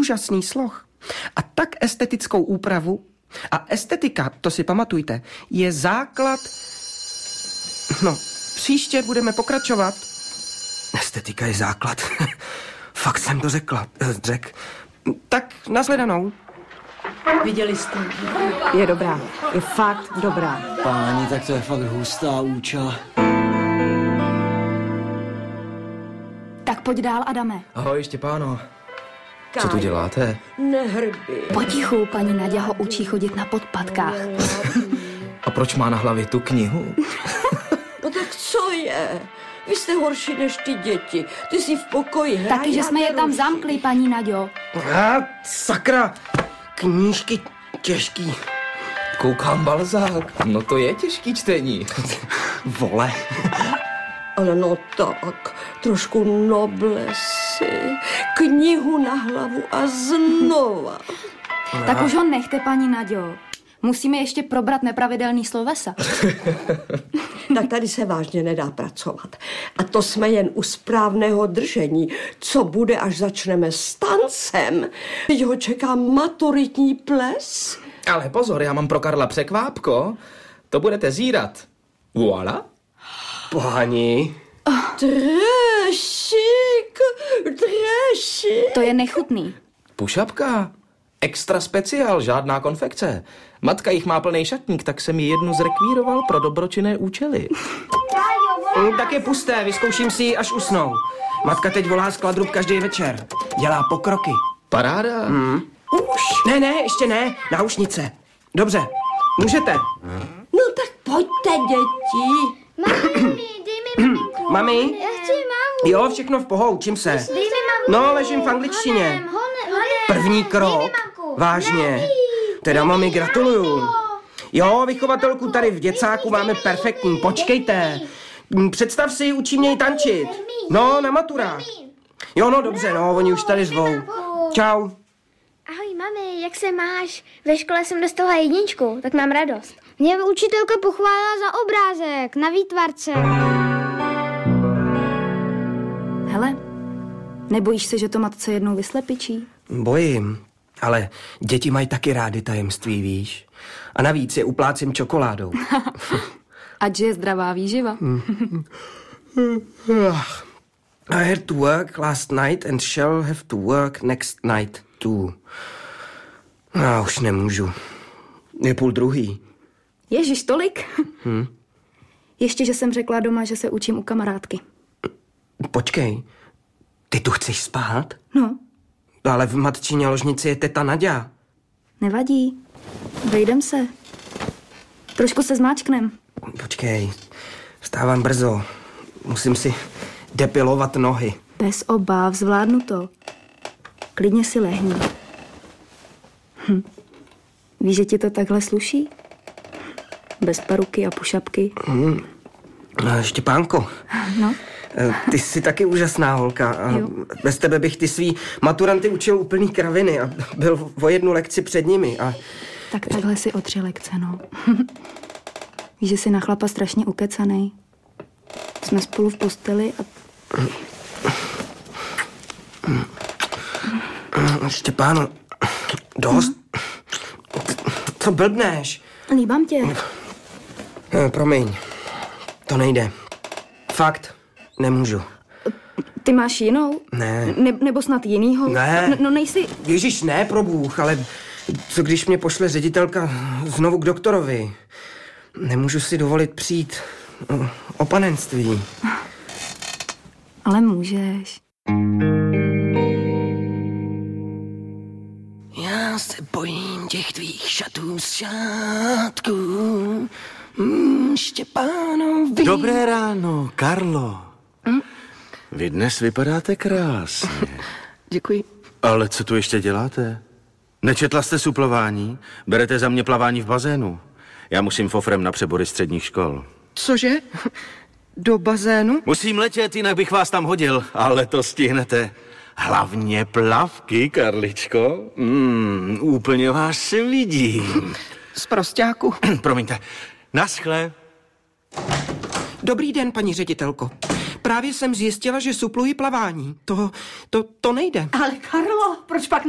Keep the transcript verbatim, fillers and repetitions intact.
úžasný sloh a tak estetickou úpravu. A estetika, to si pamatujte, je základ... No, příště budeme pokračovat. Estetika je základ. Fakt jsem to řekla, řek. Tak nashledanou. Viděli jste? Je dobrá, je fakt dobrá. Páni, tak to je fakt hustá úča. Tak pojď dál, Adame. Ahoj, Štěpáno. Co tu děláte? Nehrbi. Potichu, paní Naďa ho učí chodit na podpatkách. A proč má na hlavě tu knihu? No tak co je? Vy jste horší než ty děti. Ty jsi v pokoji hrají. Taky, že jsme je tam zamkli, paní Naďo. A sakra, knížky těžký. Koukám Balzák. No to je těžký čtení. Vole. Ale no tak, trošku noblesy, knihu na hlavu a znova. Tak už ho nechte, paní Naďo. Musíme ještě probrat nepravidelný slovesa. Tak tady se vážně nedá pracovat. A to jsme jen u správného držení. Co bude, až začneme s tancem? Teď ho čeká maturitní ples. Ale pozor, já mám pro Karla překvápko. To budete zírat. Voilà. Páni. Tréšik, tréšik. To je nechutný. Pušapka. Extra speciál, žádná konfekce. Matka jich má plný šatník, tak jsem ji jednu zrekvíroval pro dobročinné účely. Mm, tak je pusté, vyzkouším si ji, až usnou. Matka teď volá z Kladrub každý večer. Dělá pokroky. Paráda. Mm. Už. Ne, ne, ještě ne. Náušnice. Dobře, můžete. No tak pojďte, děti. Mami, dej mi maminku. Mami? Já chci mámu. Jo, všechno v pohodě, učím se. Dej mi mamku. No, ležím v angličtině. Honem, honem, honem. První krok. Dej mi mamku. Vážně. Ne, Teda mami, gratuluju. mamiko. Jo, vychovatelku tady v děcáku máme perfektní. Počkejte. Představ si, učí mě ji tančit. No, na maturách. Jo, no dobře, no, oni už tady zvou. Čau. Ahoj, mami, jak se máš? Ve škole jsem dostala jedničku, tak mám radost. Mě učitelka pochválila za obrázek na výtvarce. Hele, nebojíš se, že to matce jednou vyslepičí? Bojím, ale děti mají taky rády tajemství, víš? A navíc je uplácím čokoládou. Ať je zdravá výživa. I had to work last night and shall have to work next night too. Já už nemůžu. Je půl druhý. Ježiš, tolik? Hm? Ještě, že jsem řekla doma, že se učím u kamarádky. Počkej, ty tu chceš spát? No, Ale v matčině ložnici je teta Naďa. nevadí. Vejdem se. Trošku se zmáčknem. Počkej, vstávám brzo. Musím si depilovat nohy. Bez obav, zvládnu to. Klidně si lehni. Hm. Víš, že ti to takhle sluší? Bez paruky a pušapky. Hmm. Štěpánko, No, ty jsi taky úžasná holka. A Jo. bez tebe bych ty svý maturanty učil úplný kraviny a byl o jednu lekci před nimi. A tak takhle si o tři lekce, no. Víš, že jsi na chlapa strašně ukecanej. Jsme spolu v posteli a... Štěpáno, dost. Co blbneš? Líbám tě. Eh, Promiň, to nejde. Fakt, nemůžu. Ty máš jinou? Ne. Ne nebo snad jinýho? Ne. No, no nejsi... Ježíš, ne, pro Bůh, ale co když mě pošle ředitelka znovu k doktorovi? Nemůžu si dovolit přijít o, o panenství. Ale můžeš. Já se bojím těch tvých šatů z šátků. Mm, Štěpánovi. Dobré ráno, Karlo. Hm? Vy dnes vypadáte krásně. Děkuji. Ale co tu ještě děláte? Nečetla jste suplování? Berete za mě plavání v bazénu. Já musím fofrem na přebory středních škol. Cože? Do bazénu? Musím letět, jinak bych vás tam hodil, ale to stihnete. Hlavně plavky, Karličko. Mm, úplně vás se vidím. Z prosťáku. Promiňte. Naschle. Dobrý den, paní ředitelko. Právě jsem zjistila, že supluji plavání. To, to, to nejde. Ale Karlo, proč pak